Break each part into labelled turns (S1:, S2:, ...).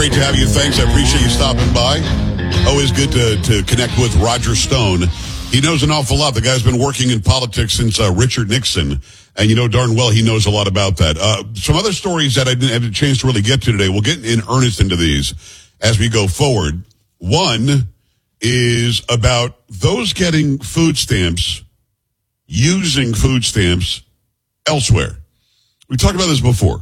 S1: great to have you. Thanks. I appreciate you stopping by. Always good to connect with Roger Stone. He knows an awful lot. The guy's been working in politics since Richard Nixon, and you know darn well he knows a lot about that. Some other stories that I didn't have a chance to really get to today. We'll get in earnest into these as we go forward. One is about those getting food stamps, using food stamps elsewhere. We talked about this before.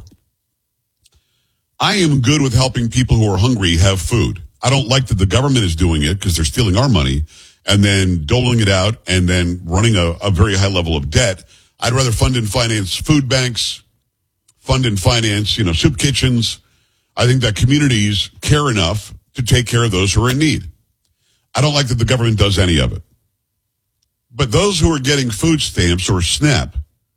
S1: I am good with helping people who are hungry have food. I don't like that the government is doing it because they're stealing our money and then doling it out and then running a very high level of debt. I'd rather fund and finance food banks, fund and finance, soup kitchens. I think that communities care enough to take care of those who are in need. I don't like that the government does any of it. But those who are getting food stamps or SNAP,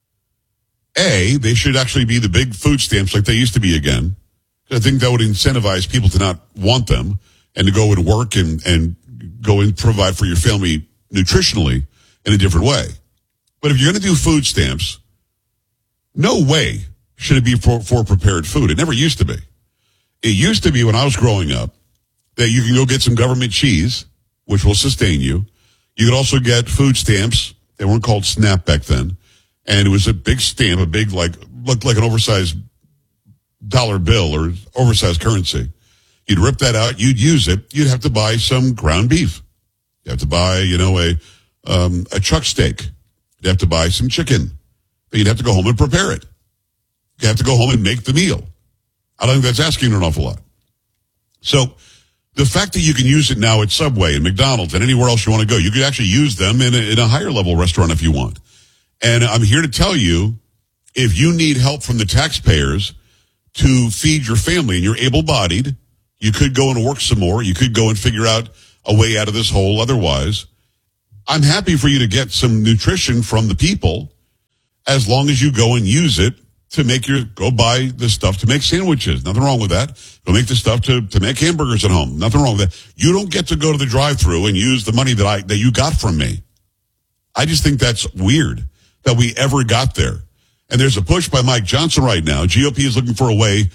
S1: they should actually be the big food stamps like they used to be again. I think that would incentivize people to not want them and to go and work and go and provide for your family nutritionally in a different way. But if you're going to do food stamps, no way should it be for prepared food. It never used to be. It used to be when I was growing up that you can go get some government cheese, which will sustain you. You could also get food stamps. They weren't called SNAP back then. And it was a big stamp, looked like an oversized dollar bill or oversized currency. You'd rip that out. You'd use it. You'd have to buy some ground beef. You have to buy, a chuck steak. You'd have to buy some chicken. But you'd have to go home and prepare it. You have to go home and make the meal. I don't think that's asking an awful lot. So the fact that you can use it now at Subway and McDonald's and anywhere else you want to go, you could actually use them in a higher level restaurant if you want. And I'm here to tell you, if you need help from the taxpayers to feed your family and you're able-bodied, you could go and work some more. You could go and figure out a way out of this hole otherwise. I'm happy for you to get some nutrition from the people as long as you go and use it to go buy the stuff to make sandwiches. Nothing wrong with that. Go make the stuff to make hamburgers at home. Nothing wrong with that. You don't get to go to the drive-thru and use the money that you got from me. I just think that's weird that we ever got there. And there's a push by Mike Johnson right now. GOP is looking for a way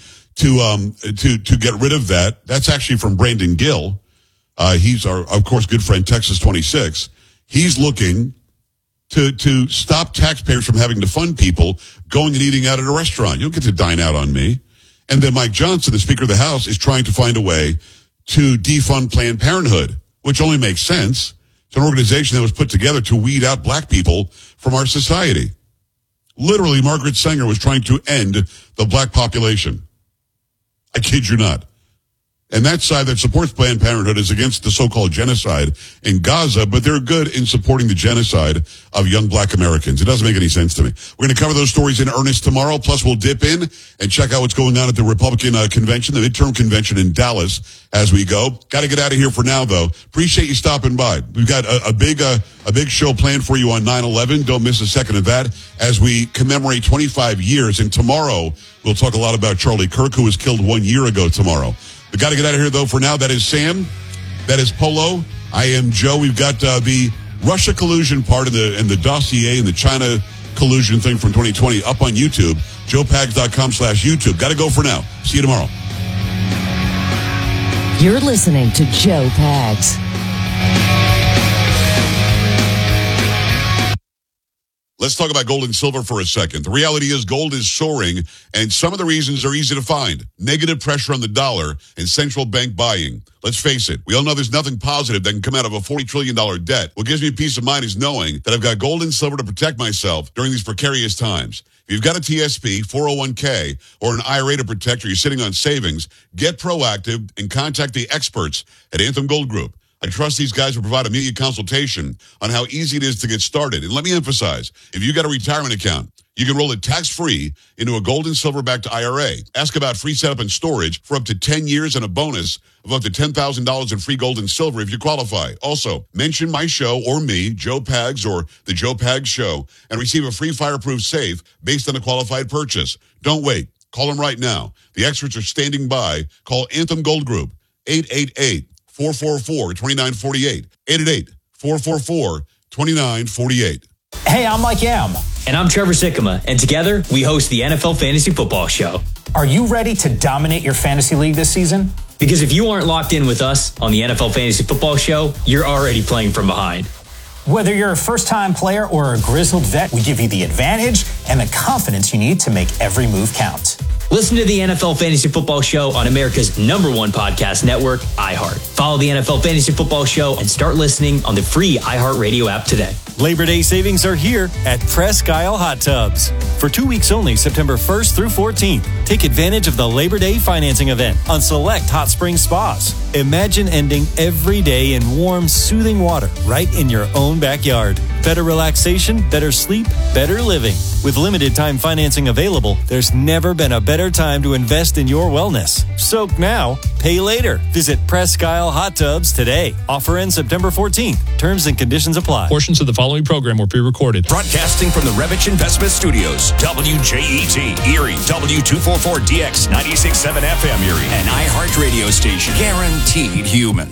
S1: to get rid of that. That's actually from Brandon Gill. He's our, of course, good friend, Texas 26. He's looking to stop taxpayers from having to fund people going and eating out at a restaurant. You don't get to dine out on me. And then Mike Johnson, the Speaker of the House, is trying to find a way to defund Planned Parenthood, which only makes sense. It's an organization that was put together to weed out black people from our society. Literally, Margaret Sanger was trying to end the black population. I kid you not. And that side that supports Planned Parenthood is against the so-called genocide in Gaza, but they're good in supporting the genocide of young black Americans. It doesn't make any sense to me. We're going to cover those stories in earnest tomorrow. Plus, we'll dip in and check out what's going on at the Republican convention, the midterm convention in Dallas as we go. Got to get out of here for now, though. Appreciate you stopping by. We've got a big show planned for you on 9/11. Don't miss a second of that as we commemorate 25 years. And tomorrow, we'll talk a lot about Charlie Kirk, who was killed 1 year ago tomorrow. We got to get out of here, though, for now. That is Sam. That is Polo. I am Joe. We've got the Russia collusion part and the dossier and the China collusion thing from 2020 up on YouTube. JoePags.com/YouTube. Got to go for now. See you tomorrow.
S2: You're listening to Joe Pags.
S1: Let's talk about gold and silver for a second. The reality is gold is soaring, and some of the reasons are easy to find. Negative pressure on the dollar and central bank buying. Let's face it, we all know there's nothing positive that can come out of a $40 trillion debt. What gives me peace of mind is knowing that I've got gold and silver to protect myself during these precarious times. If you've got a TSP, 401k, or an IRA to protect, or you're sitting on savings, get proactive and contact the experts at Anthem Gold Group. I trust these guys will provide immediate consultation on how easy it is to get started. And let me emphasize, if you got a retirement account, you can roll it tax-free into a gold and silver-backed IRA. Ask about free setup and storage for up to 10 years and a bonus of up to $10,000 in free gold and silver if you qualify. Also, mention my show or me, Joe Pags or The Joe Pags Show, and receive a free fireproof safe based on a qualified purchase. Don't wait. Call them right now. The experts are standing by. Call Anthem Gold Group, 888-444-2948. 888-444-2948.
S3: Hey, I'm Mike Yam.
S4: And I'm Trevor Sikkema, and together we host the NFL Fantasy Football Show.
S3: Are you ready to dominate your fantasy league this season?
S4: Because if you aren't locked in with us on the NFL Fantasy Football Show, you're already playing from behind.
S3: Whether you're a first-time player or a grizzled vet, we give you the advantage and the confidence you need to make every move count.
S4: Listen to the NFL Fantasy Football Show on America's #1 podcast network, iHeart. Follow the NFL Fantasy Football Show and start listening on the free iHeartRadio app today.
S5: Labor Day savings are here at Presque Isle Hot Tubs. For 2 weeks only, September 1st through 14th, take advantage of the Labor Day financing event on select hot spring spas. Imagine ending every day in warm, soothing water right in your own backyard. Better relaxation, better sleep, better living. With limited time financing available, there's never been a better time to invest in your wellness. Soak now, pay later. Visit Presque Isle Hot Tubs today. Offer ends September 14th. Terms and conditions apply.
S6: Portions of the following program were pre-recorded.
S7: Broadcasting from the Revich Investment Studios, WJET, Erie, W244DX, 96.7 FM Erie, an iHeart radio station. Guaranteed human.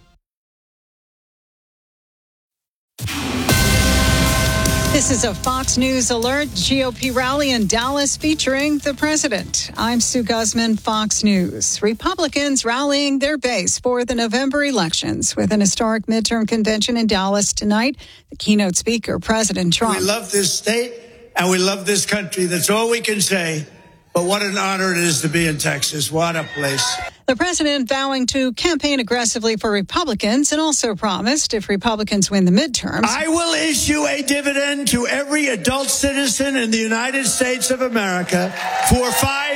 S8: This is a Fox News alert. GOP rally in Dallas featuring the president. I'm Sue Guzman, Fox News. Republicans rallying their base for the November elections with an historic midterm convention in Dallas tonight. The keynote speaker, President Trump.
S9: We love this state and we love this country. That's all we can say. But what an honor it is to be in Texas. What a place.
S8: The president vowing to campaign aggressively for Republicans and also promised if Republicans win the midterms,
S9: I will issue a dividend to every adult citizen in the United States of America for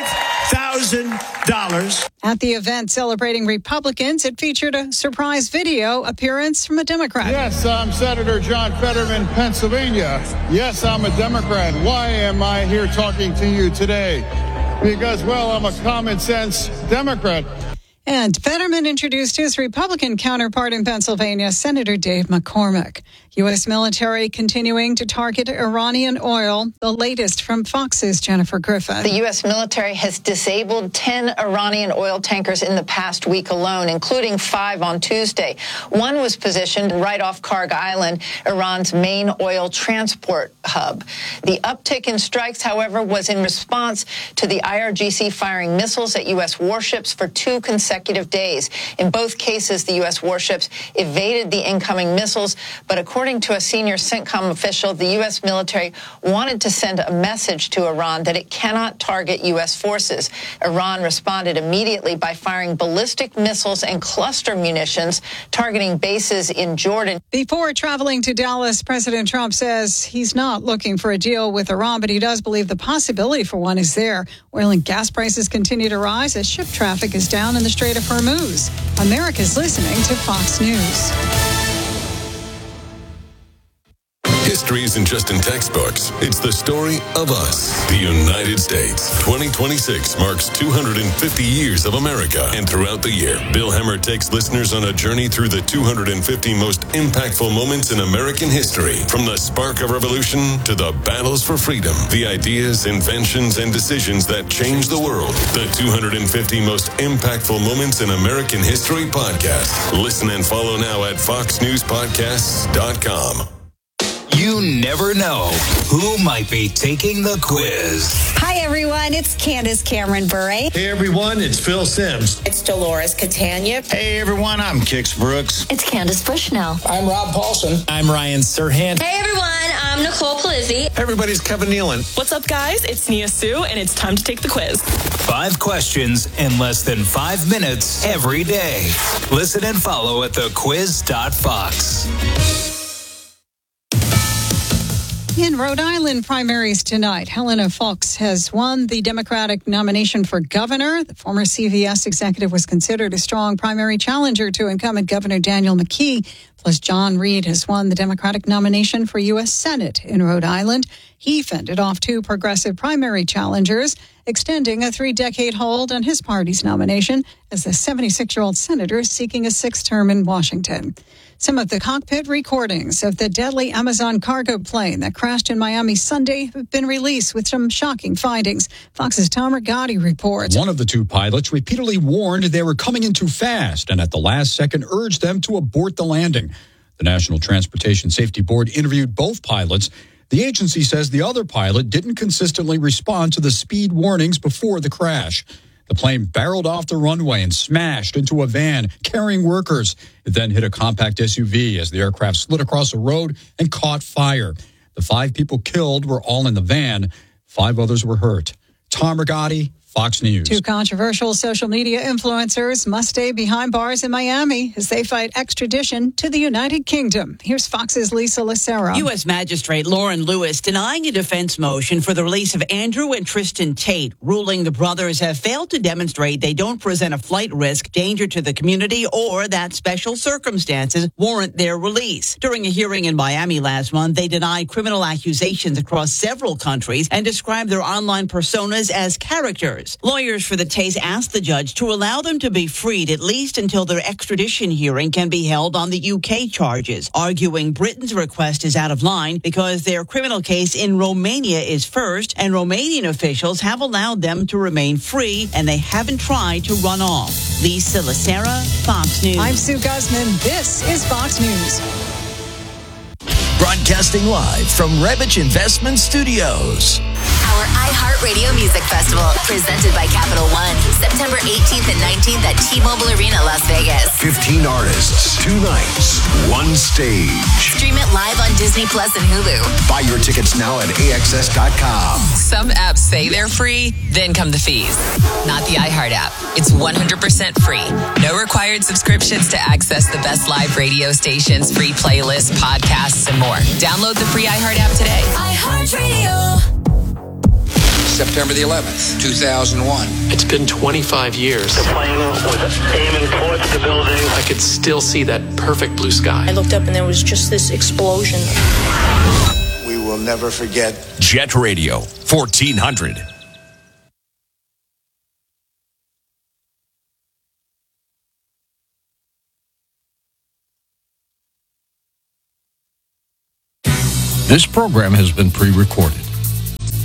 S9: $5,000.
S8: At the event celebrating Republicans, it featured a surprise video appearance from a Democrat.
S10: Yes, I'm Senator John Fetterman, Pennsylvania. Yes, I'm a Democrat. Why am I here talking to you today? Because, well, I'm a common sense Democrat.
S8: And Fetterman introduced his Republican counterpart in Pennsylvania, Senator Dave McCormick. U.S. military continuing to target Iranian oil. The latest from Fox's Jennifer Griffin.
S11: The U.S. military has disabled 10 Iranian oil tankers in the past week alone, including 5 on Tuesday. One was positioned right off Karg Island, Iran's main oil transport hub. The uptick in strikes, however, was in response to the IRGC firing missiles at U.S. warships for 2 consecutive days. In both cases, the U.S. warships evaded the incoming missiles, but according to a senior CENTCOM official, the U.S. military wanted to send a message to Iran that it cannot target U.S. forces. Iran responded immediately by firing ballistic missiles and cluster munitions targeting bases in Jordan.
S8: Before traveling to Dallas, President Trump says he's not looking for a deal with Iran, but he does believe the possibility for one is there. Oil and gas prices continue to rise as ship traffic is down in the Strait of Hormuz. America's listening to Fox News.
S12: History isn't just in textbooks. It's the story of us, the United States. 2026 marks 250 years of America. And throughout the year, Bill Hemmer takes listeners on a journey through the 250 most impactful moments in American history. From the spark of revolution to the battles for freedom, the ideas, inventions, and decisions that changed the world. The 250 most impactful moments in American history podcast. Listen and follow now at foxnewspodcasts.com.
S7: You never know who might be taking the quiz.
S13: Hi, everyone. It's Candace Cameron Bure.
S14: Hey, everyone. It's Phil Simms.
S15: It's Dolores Catania.
S16: Hey, everyone. I'm Kix Brooks.
S17: It's Candace Bushnell.
S18: I'm Rob Paulson.
S19: I'm Ryan Serhant.
S20: Hey, everyone. I'm Nicole Palizzi.
S21: Everybody's Kevin Nealon.
S22: What's up, guys? It's Nia Sue, and it's time to take the quiz.
S7: 5 questions in less than 5 minutes every day. Listen and follow at thequiz.fox.
S8: In Rhode Island primaries tonight, Helena Foulkes has won the Democratic nomination for governor. The former CVS executive was considered a strong primary challenger to incumbent Governor Daniel McKee. Plus, John Reed has won the Democratic nomination for U.S. Senate in Rhode Island. He fended off 2 progressive primary challengers, extending a 3-decade hold on his party's nomination as the 76-year-old senator is seeking a 6th term in Washington. Some of the cockpit recordings of the deadly Amazon cargo plane that crashed in Miami Sunday have been released with some shocking findings. Fox's Tom Rigotti reports.
S23: One of the 2 pilots repeatedly warned they were coming in too fast and at the last second urged them to abort the landing. The National Transportation Safety Board interviewed both pilots. The agency says the other pilot didn't consistently respond to the speed warnings before the crash. The plane barreled off the runway and smashed into a van carrying workers. It then hit a compact SUV as the aircraft slid across a road and caught fire. The 5 people killed were all in the van. 5 others were hurt. Tom Rigotti, Fox News.
S8: 2 controversial social media influencers must stay behind bars in Miami as they fight extradition to the United Kingdom. Here's Fox's Lisa Lacera.
S15: U.S. Magistrate Lauren Lewis denying a defense motion for the release of Andrew and Tristan Tate, ruling the brothers have failed to demonstrate they don't present a flight risk, danger to the community, or that special circumstances warrant their release. During a hearing in Miami last month, they denied criminal accusations across several countries and described their online personas as characters. Lawyers for the Tates asked the judge to allow them to be freed at least until their extradition hearing can be held on the UK charges, arguing Britain's request is out of line because their criminal case in Romania is first, and Romanian officials have allowed them to remain free, and they haven't tried to run off. Lisa Lacera, Fox News.
S8: I'm Sue Guzman. This is Fox News.
S7: Broadcasting live from Revich Investment Studios.
S17: Our iHeartRadio Music Festival, presented by Capital One, September 18th and 19th at T-Mobile Arena, Las Vegas.
S7: 15 artists, 2 nights, 1 stage.
S17: Stream it live on Disney Plus and Hulu.
S7: Buy your tickets now at AXS.com.
S18: Some apps say they're free, then come the fees. Not the iHeart app. It's 100% free. No required subscriptions to access the best live radio stations, free playlists, podcasts, and more. Download the free iHeart app today.
S17: iHeartRadio.
S19: September the 11th, 2001.
S21: It's been 25 years.
S24: The plane was aiming towards the building.
S21: I could still see that perfect blue sky.
S25: I looked up and there was just this explosion.
S19: We will never forget.
S7: Jet Radio, 1400.
S26: This program has been pre-recorded.